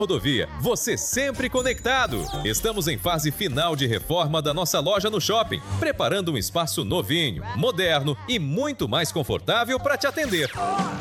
Rodovia, você sempre conectado. Estamos em fase final de reforma da nossa loja no shopping, preparando um espaço novinho, moderno e muito mais confortável para te atender.